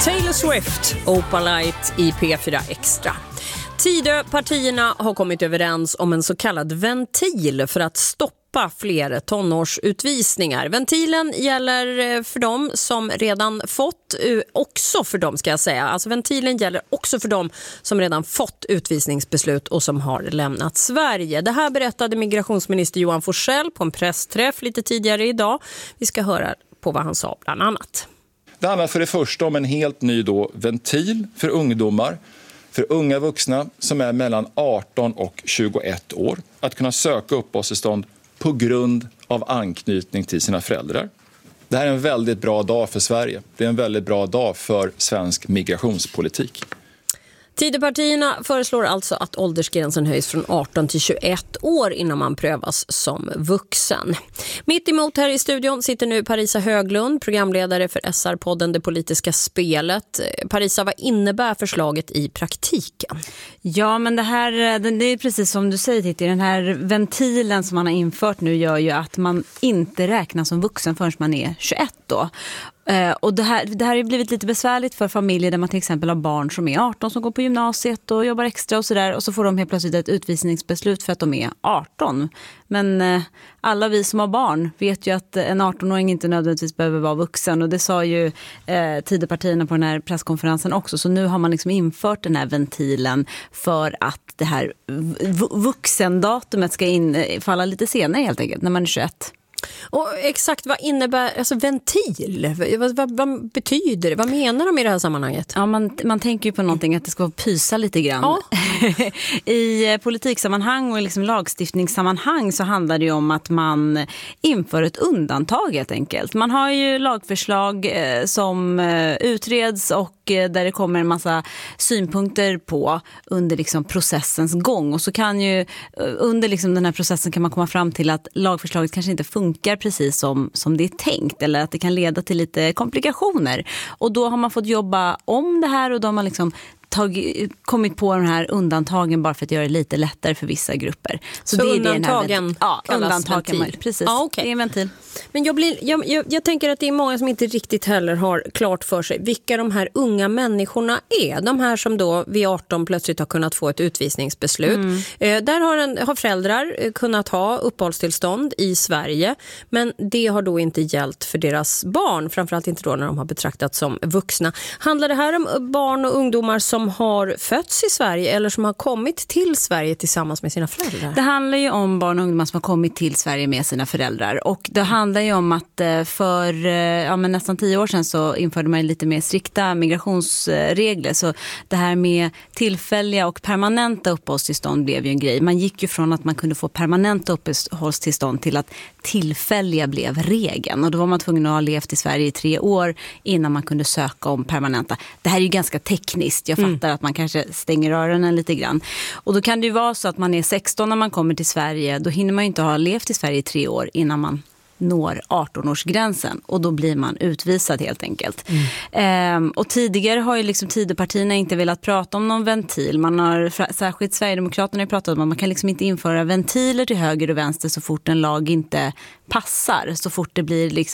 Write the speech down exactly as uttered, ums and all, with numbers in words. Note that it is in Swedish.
Taylor Swift, Opalite i P fyra Extra. Tidöpartierna har kommit överens om en så kallad ventil för att stoppa fler tonårsutvisningar. Ventilen gäller för dem som redan fått, också för dem ska jag säga, alltså ventilen gäller också för dem som redan fått utvisningsbeslut och som har lämnat Sverige. Det här berättade migrationsminister Johan Forssell på en pressträff lite tidigare idag. Vi ska höra på vad han sa bland annat. Det handlar för det första om en helt ny då ventil för ungdomar, för unga vuxna som är mellan arton och tjugoett år, att kunna söka uppehållstillstånd på grund av anknytning till sina föräldrar. Det här är en väldigt bra dag för Sverige. Det är en väldigt bra dag för svensk migrationspolitik. Tidöpartierna föreslår alltså att åldersgränsen höjs från arton till tjugoett år innan man prövas som vuxen. Mitt emot här i studion sitter nu Parisa Höglund, programledare för S R-podden Det politiska spelet. Parisa, vad innebär förslaget i praktiken? Ja, men det här, det är precis som du säger Titti, den här ventilen som man har infört nu gör ju att man inte räknas som vuxen förrän man är tjugoett då. Uh, och det här, det här har blivit lite besvärligt för familjer där man till exempel har barn som är arton som går på gymnasiet och jobbar extra och sådär, och så får de helt plötsligt ett utvisningsbeslut för att de är arton. Men uh, alla vi som har barn vet ju att en arton-åring inte nödvändigtvis behöver vara vuxen, och det sa ju uh, Tidöpartierna på den här presskonferensen också. Så nu har man liksom infört den här ventilen för att det här v- vuxendatumet ska infalla lite senare helt enkelt, när man är tjugoett. Och exakt, vad innebär alltså ventil? Vad, vad, vad betyder det? Vad menar de i det här sammanhanget? Ja, man, man tänker ju på någonting att det ska pysa lite grann. Ja. I politiksammanhang och liksom lagstiftningssammanhang så handlar det ju om att man inför ett undantag helt enkelt. Man har ju lagförslag eh, som eh, utreds och eh, där det kommer en massa synpunkter på under liksom processens gång. Och så kan ju eh, under liksom den här processen kan man komma fram till att lagförslaget kanske inte funkar precis som, som det är tänkt, eller att det kan leda till lite komplikationer. Och då har man fått jobba om det här, och då har man liksom tagit, kommit på den här undantagen bara för att göra det lite lättare för vissa grupper. Så, så det är undantagen det ja, undantagen man, precis. Ja, okay. Det är en ventil. Men jag, blir, jag, jag, jag tänker att det är många som inte riktigt heller har klart för sig vilka de här unga människorna är. De här som då vid arton plötsligt har kunnat få ett utvisningsbeslut. Mm. Eh, där har, en, har föräldrar kunnat ha uppehållstillstånd i Sverige, men det har då inte gällt för deras barn, framförallt inte då när de har betraktats som vuxna. Handlar det här om barn och ungdomar som har fötts i Sverige eller som har kommit till Sverige tillsammans med sina föräldrar? Det handlar ju om barn och ungdomar som har kommit till Sverige med sina föräldrar, och det handlar ju om att för ja, men nästan tio år sedan så införde man lite mer strikta migrationsregler, så det här med tillfälliga och permanenta uppehållstillstånd blev ju en grej. Man gick ju från att man kunde få permanenta uppehållstillstånd till att tillfälliga blev regeln, och då var man tvungen att ha levt i Sverige i tre år innan man kunde söka om permanenta. Det här är ju ganska tekniskt, jag fattar mm. att man kanske stänger öronen lite grann. Och då kan det ju vara så att man är sexton när man kommer till Sverige, då hinner man ju inte ha levt i Sverige i tre år innan man når arton-årsgränsen, och då blir man utvisad helt enkelt. Mm. Ehm, och tidigare har ju liksom Tidöpartierna inte velat prata om någon ventil. Man har, särskilt Sverigedemokraterna har pratat om att man kan liksom inte införa ventiler till höger och vänster så fort en lag inte passar, så fort det blir liksom